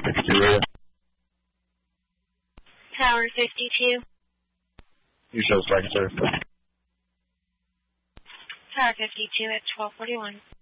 52 area. Tower 52. You show strike, sir. Tower 52 at 1241.